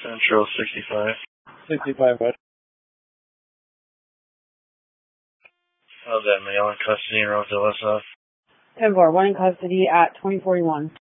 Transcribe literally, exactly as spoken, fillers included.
Central sixty-five. sixty-five, bud. How's that male in custody in Roseville, West South? ten four, one in custody at twenty forty-one.